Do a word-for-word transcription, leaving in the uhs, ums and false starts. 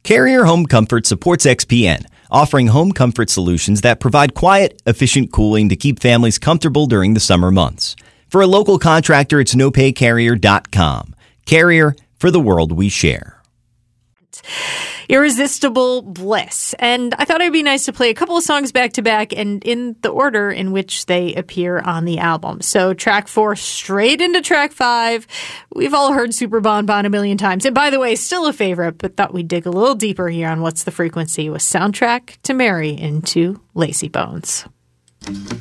Carrier Home Comfort supports X P N, offering home comfort solutions that provide quiet, efficient cooling to keep families comfortable during the summer months. For a local contractor, it's no pay carrier dot com. Carrier, for the world we share. Irresistible Bliss. And I thought it'd be nice to play a couple of songs back to back and in the order in which they appear on the album. So track four straight into track five. We've all heard Super Bon Bon a million times. And by the way, still a favorite, but thought we'd dig a little deeper here on What's the Frequency with Soundtrack to Mary into Lazy Bones.